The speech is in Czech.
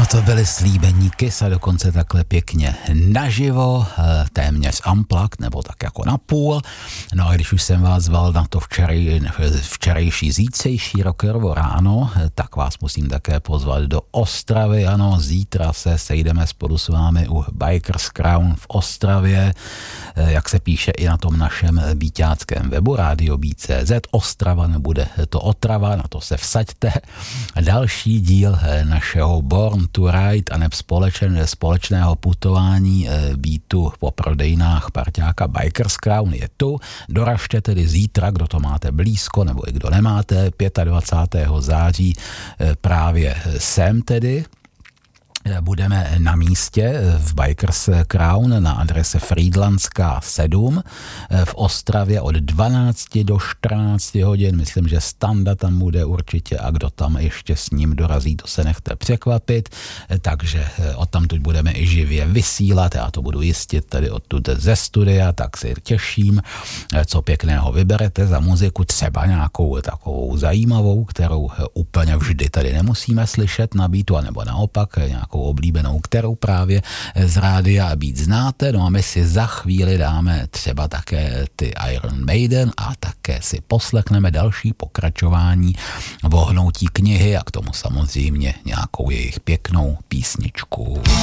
to byly slíbení Kiss a dokonce takhle pěkně naživo, téměř unplugged, nebo tak jako napůl. No a když už jsem vás zval na to včerejší zítřejší rockerovo ráno, tak vás musím také pozvat do Ostravy. Ano, zítra se sejdeme spolu s vámi u Bikers Crown v Ostravě, jak se píše i na tom našem bíťáckém webu Radio Beat.cz. Ostrava, nebude to Otrava, na to se vsaďte. Další díl našeho Born to Ride a neb společného putování beatu po prodejnách parťáka Bikers Crown je tu. Doražte tedy zítra, kdo to máte blízko, nebo i kdo nemáte, 25. září právě sem tedy. Budeme na místě v Bikers Crown na adrese Frýdlantská 7 v Ostravě od 12 do 14 hodin. Myslím, že Standa tam bude určitě a kdo tam ještě s ním dorazí, to se nechte překvapit. Takže odtamtud budeme i živě vysílat. Já to budu jistit tady odtud ze studia, tak si těším, co pěkného vyberete za muziku, třeba nějakou takovou zajímavou, kterou úplně vždy tady nemusíme slyšet na beatu, anebo naopak nějakou oblíbenou, kterou právě z rádia Beat znáte. No a my si za chvíli dáme třeba také ty Iron Maiden a také si poslechneme další pokračování Vohnoutí knihy a k tomu samozřejmě nějakou jejich pěknou písničku.